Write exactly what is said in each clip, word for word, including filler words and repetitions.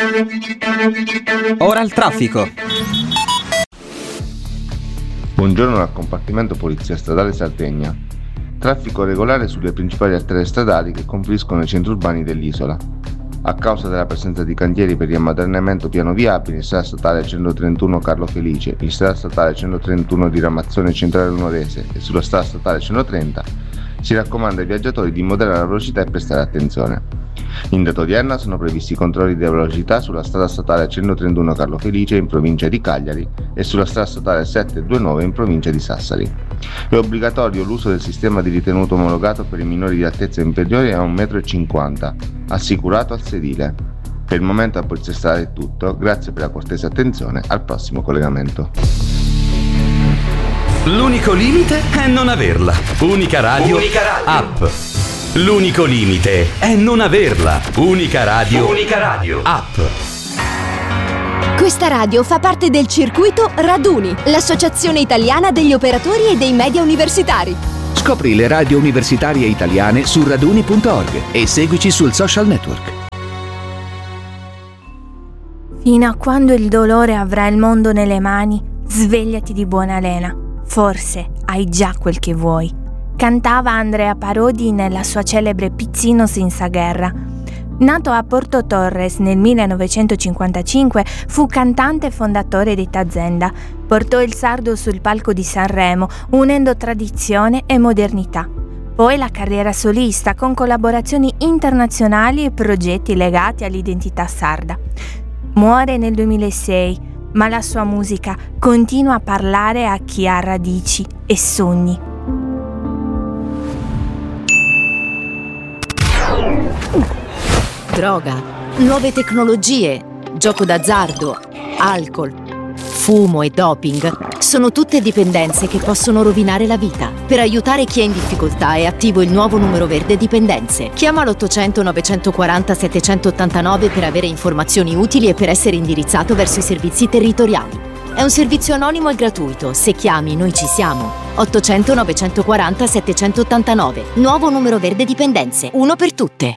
Ora il traffico. Buongiorno dal compartimento Polizia Stradale Sardegna. Traffico regolare sulle principali arterie stradali che confluiscono i centri urbani dell'isola. A causa della presenza di cantieri per riammodernamento piano viabili, strada statale centotrentuno Carlo Felice, in strada statale centotrentuno di Ramazzone Centrale Nuorese e sulla strada statale centotrenta, si raccomanda ai viaggiatori di moderare la velocità e prestare attenzione. In data odierna sono previsti controlli di velocità sulla strada statale centotrentuno Carlo Felice in provincia di Cagliari e sulla strada statale settecentoventidue in provincia di Sassari. È obbligatorio l'uso del sistema di ritenuto omologato per i minori di altezza inferiore a un metro e cinquanta, assicurato al sedile. Per il momento a Polizia Stradale è tutto, grazie per la cortese attenzione, al prossimo collegamento. L'unico limite è non averla. Unica Radio, Unica Radio. App. L'unico limite è non averla. Unica Radio, Unica Radio. App. Questa radio fa parte del circuito Raduni, l'associazione italiana degli operatori e dei media universitari. Scopri le radio universitarie italiane su raduni punto org e seguici sul social network. Fino a quando il dolore avrà il mondo nelle mani, svegliati di buona lena. Forse hai già quel che vuoi. Cantava Andrea Parodi nella sua celebre Pizzino senza guerra. Nato a Porto Torres nel millenovecentocinquantacinque, fu cantante e fondatore di Tazenda. Portò il sardo sul palco di Sanremo, unendo tradizione e modernità. Poi la carriera solista con collaborazioni internazionali e progetti legati all'identità sarda. Muore nel duemilasei, ma la sua musica continua a parlare a chi ha radici e sogni. Droga, nuove tecnologie, gioco d'azzardo, alcol, fumo e doping sono tutte dipendenze che possono rovinare la vita. Per aiutare chi è in difficoltà è attivo il nuovo numero verde dipendenze. Chiama l'ottocento novecentoquaranta settecentottantanove per avere informazioni utili e per essere indirizzato verso i servizi territoriali. È un servizio anonimo e gratuito. Se chiami, noi ci siamo. ottocento novecentoquaranta settecentottantanove. Nuovo numero verde dipendenze. Uno per tutte.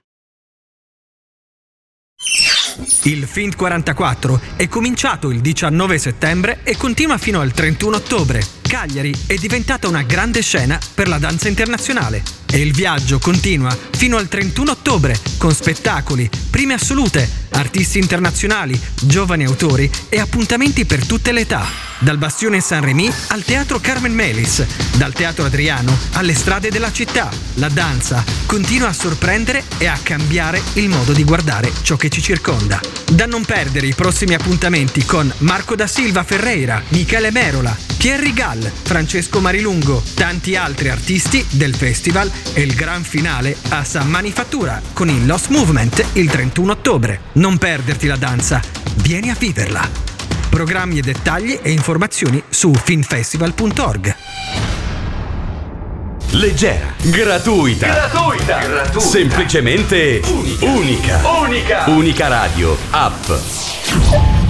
Il Fint quarantaquattro è cominciato il diciannove settembre e continua fino al trentuno ottobre. Cagliari è diventata una grande scena per la danza internazionale e il viaggio continua fino al trentuno ottobre con spettacoli, prime assolute, artisti internazionali, giovani autori e appuntamenti per tutte le età. Dal Bastione Saint-Rémy al Teatro Carmen Melis, dal Teatro Adriano alle strade della città, la danza continua a sorprendere e a cambiare il modo di guardare ciò che ci circonda. Da non perdere i prossimi appuntamenti con Marco da Silva Ferreira, Michele Merola, Pierri Gall, Francesco Marilungo, tanti altri artisti del festival e il gran finale a San Manifattura con il Lost Movement il trentuno ottobre. Non perderti la danza, vieni a viverla. Programmi e dettagli e informazioni su finfestival punto org. Leggera, gratuita, Gratuita. Gratuita. semplicemente Unica. unica. Unica. Unica Radio, App.